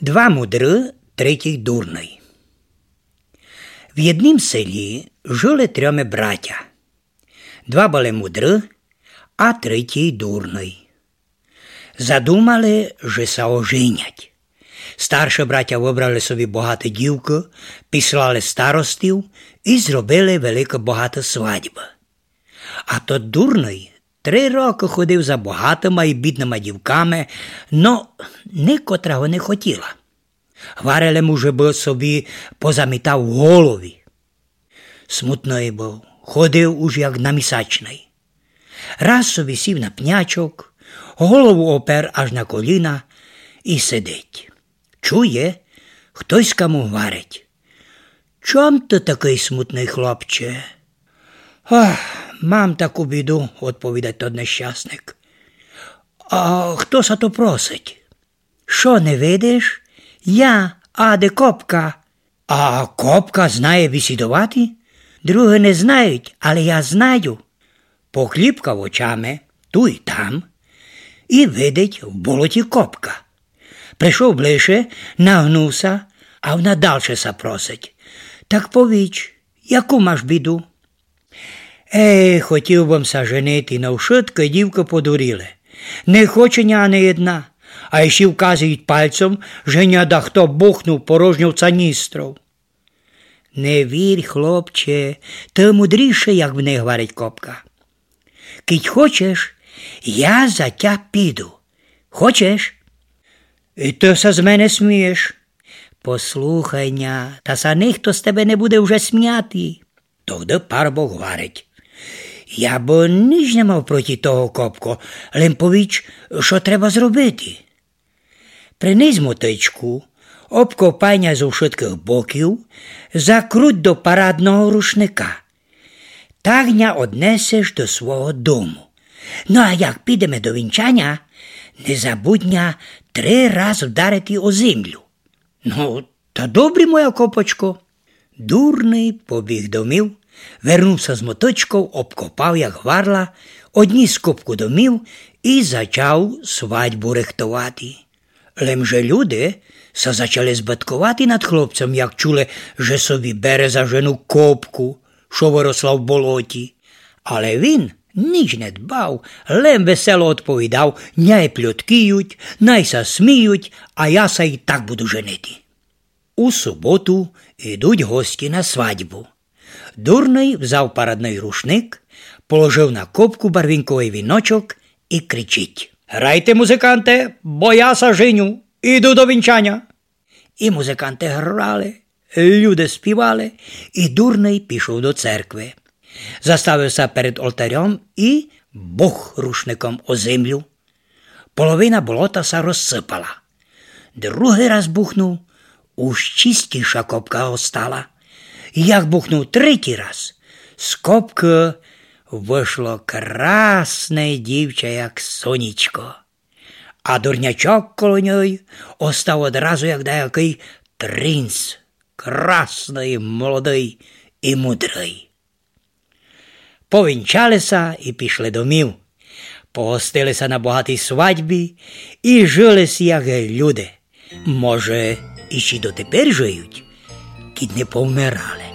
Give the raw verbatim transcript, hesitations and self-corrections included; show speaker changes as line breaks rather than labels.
Два мудри, третій дурний. В однім селі жили трьоме браття. Два були мудри, а третій дурний. Задумали, що се оженять. Старші браття вибрали собі багато дівку, післали старостів і зробили велику багату свадьбу. А то дурний три роки ходив за багатими і бідними дівками, но ніkotraго не хотіла. Говорили му, що би собі позамітав в голові. Смутний був, ходив уж як намісачний. Раз собі сів на пнячок, голову опер аж на коліна і сидить. Чує, хтось кому говорить: «Чом ти такий смутний, хлопче?» «Ах, мам таку біду», – відповідає тот нещасник. «А хто са то просить?» «Що, не видиш? Я, аде Копка». «А Копка знає бесідувати?» «Другі не знають, але я знаю». Покліпкав очами ту й там і видить в болоті Копка. Прийшов ближче, нагнувся, а вона дальше са просить: «Так повіч, яку маш біду?» «Ей, хотів бом са женити, но вшитко дівки подуріли. Не хоче ня не одна, а ще вказують пальцем, що няда хто бухнув порожню цаністров». «Не вірь, хлопче, ти мудріше, як в них, говорить Копка. Кить хочеш, я за тя піду. Хочеш?» «І ти се з мене смієш?» «Послухай, ня, та са ніхто з тебе не буде вже сміяти». Тогда парубок говорить: «Я б ніч не мав проти того, Копко, лим повіч, що треба зробити». Приніс мотичку, обкопайня з ушитких боків, закруть до парадного рушника. Так ня однесеш до свого дому. Ну, а як підемо до вінчання, не забудь ня три раз вдарити о землю». «Ну, та добре, моя Копочко». Дурний побіг домів, вернувся з моточком, обкопав, як варла, одніс копку домів і зачав свадьбу рихтувати. Лем же люди се зачали збиткувати над хлопцем, як чули, що собі бере за жену Копку, що виросла в болоті. Але він ніч не дбав, лем весело відповідав: «Няй пльоткіють, най се сміють, а я се і так буду женити». У суботу ідуть гості на свадьбу. Дурний взяв парадний рушник, положив на Копку барвінковий віночок і кричить: «Грайте, музиканте, бо я се женю, іду до вінчання». І музиканти грали, люди співали, і дурний пішов до церкви. Заставився перед алтарем і бух рушником о землю. Половина болота се розсипала. Другий раз бухнув, уж чистіша Копка остала. Як бухнув третій раз, з Копки вийшло красне дівча, як сонечко. А дурнячок коло нього остав одразу, як деякий принц, красний, молодий і мудрий. Повінчалися і пішли домів. Погостилися на багатій свадьбі і жилися, як люди. Може, і ще дотепер живуть, кід не повмирали.